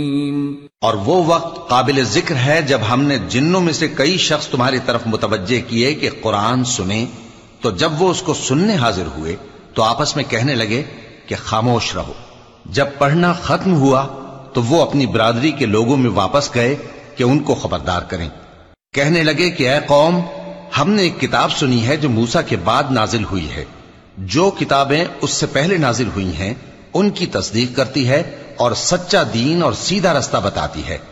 और वो वक्त काबिल जिक्र है जब हमने जिन्नों में से कई शख्स तुम्हारी तरफ मुतवज्जे किए कि कुरान सुने, तो जब वो उसको सुनने हाजिर हुए तो आपस में कहने लगे कि खामोश रहो। जब पढ़ना खत्म हुआ तो वो अपनी बिरादरी के लोगों में वापस गए कि उनको खबरदार करें। कहने लगे कि ऐ कौम, हमने एक किताब सुनी है जो मूसा के बाद नाजिल हुई है। जो किताबें उससे पहले नाजिल हुई हैं उनकी तस्दीक करती है और सच्चा दीन और सीधा रास्ता बताती है।